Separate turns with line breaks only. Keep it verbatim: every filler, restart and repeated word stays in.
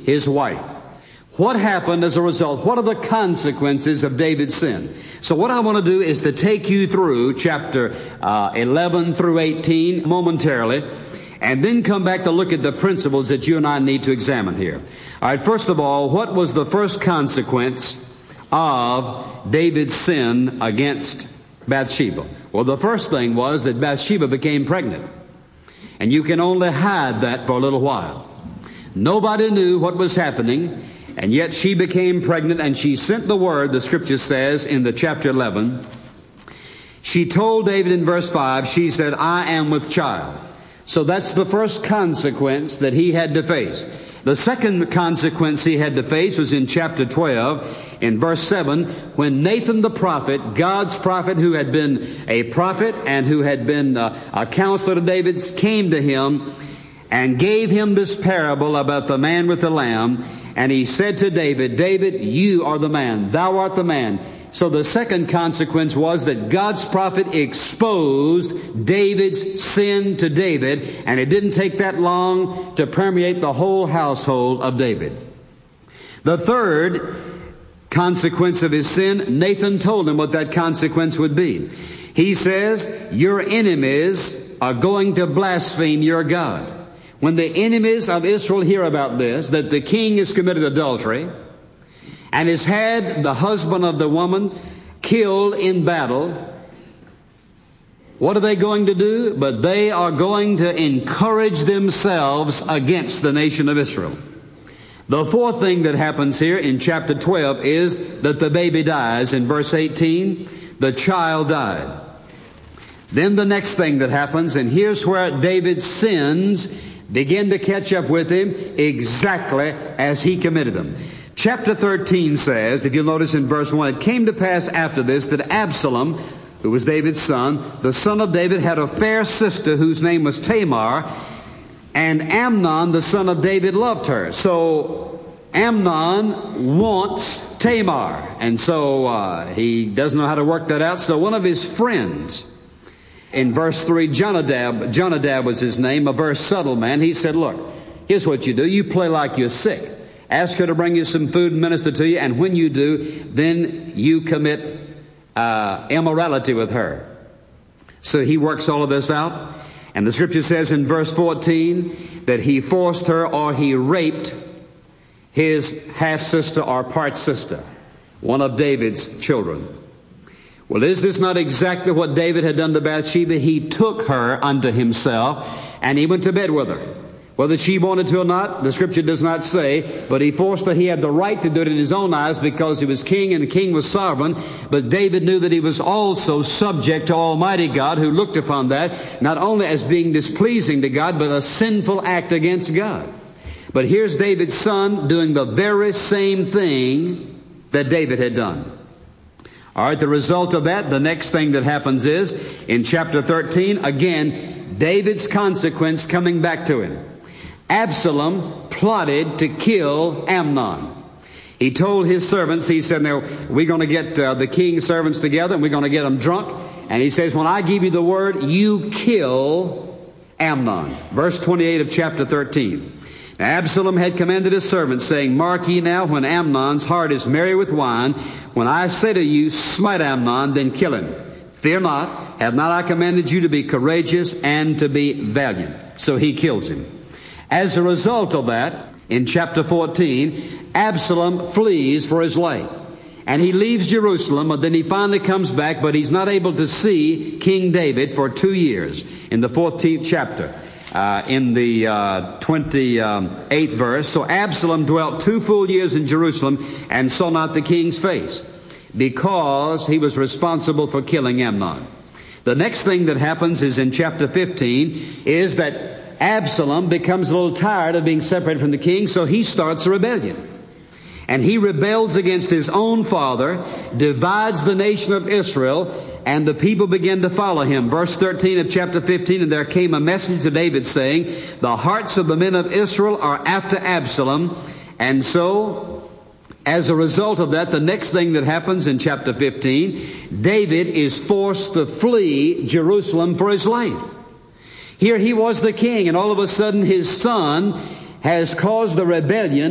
his wife. What happened as a result? What are the consequences of David's sin? So what I want to do is to take you through chapter uh, eleven through eighteen momentarily, and then come back to look at the principles that you and I need to examine here. All right, first of all, what was the first consequence of David's sin against Bathsheba? Well, the first thing was that Bathsheba became pregnant. And you can only hide that for a little while. Nobody knew what was happening, and yet she became pregnant, and she sent the word, the scripture says in the chapter eleven. She told David in verse five, she said, I am with child. So that's the first consequence that he had to face. The second consequence he had to face was in chapter twelve, in verse seven, when Nathan the prophet, God's prophet who had been a prophet and who had been uh, a counselor to David, came to him and gave him this parable about the man with the lamb. And he said to David, David, you are the man. Thou art the man. So the second consequence was that God's prophet exposed David's sin to David, and it didn't take that long to permeate the whole household of David. The third consequence of his sin, Nathan told him what that consequence would be. He says, your enemies are going to blaspheme your God. When the enemies of Israel hear about this, that the king has committed adultery and has had the husband of the woman killed in battle, what are they going to do? But they are going to encourage themselves against the nation of Israel. The fourth thing that happens here in chapter twelve is that the baby dies. In verse eighteen, the child died. Then the next thing that happens, and here's where David's sins begin to catch up with him exactly as he committed them. Chapter thirteen says, if you'll notice in verse one, it came to pass after this that Absalom, who was David's son, the son of David, had a fair sister whose name was Tamar, and Amnon, the son of David, loved her. So Amnon wants Tamar, and so uh, he doesn't know how to work that out. So one of his friends, in verse three, Jonadab, Jonadab was his name, a very subtle man. He said, look, here's what you do. You play like you're sick. Ask her to bring you some food and minister to you, and when you do, then you commit uh, immorality with her. So he works all of this out, and the scripture says in verse fourteen that he forced her, or he raped his half-sister or part-sister, one of David's children. Well, is this not exactly what David had done to Bathsheba? He took her unto himself, and he went to bed with her. Whether she wanted to or not, the scripture does not say, but he forced her. He had the right to do it in his own eyes because he was king and the king was sovereign. But David knew that he was also subject to Almighty God, who looked upon that not only as being displeasing to God, but a sinful act against God. But here's David's son doing the very same thing that David had done. All right, the result of that, the next thing that happens is, in chapter thirteen, again, David's consequence coming back to him. Absalom plotted to kill Amnon. He told his servants, he said, now, we're going to get uh, the king's servants together, and we're going to get them drunk. And he says, when I give you the word, you kill Amnon. Verse twenty-eight of chapter thirteen. Now, Absalom had commanded his servants, saying, mark ye now, when Amnon's heart is merry with wine, when I say to you, smite Amnon, then kill him. Fear not, have not I commanded you to be courageous and to be valiant? So he kills him. As a result of that, in chapter fourteen, Absalom flees for his life. And he leaves Jerusalem, but then he finally comes back, but he's not able to see King David for two years. In the fourteenth chapter, uh, in the uh, twenty-eighth verse, so Absalom dwelt two full years in Jerusalem and saw not the king's face, because he was responsible for killing Amnon. The next thing that happens is in chapter fifteen, is that Absalom becomes a little tired of being separated from the king, so he starts a rebellion. And he rebels against his own father, divides the nation of Israel, and the people begin to follow him. Verse thirteen of chapter fifteen, and there came a message to David saying, the hearts of the men of Israel are after Absalom. And so, as a result of that, the next thing that happens in chapter fifteen, David is forced to flee Jerusalem for his life. Here he was the king, and all of a sudden his son has caused the rebellion